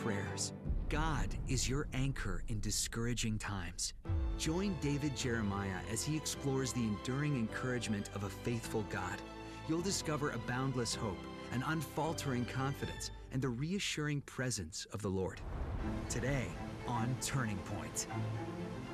prayers. God is your anchor in discouraging times. Join David Jeremiah as he explores the enduring encouragement of a faithful God. You'll discover a boundless hope, an unfaltering confidence, and the reassuring presence of the Lord. Today on Turning Point.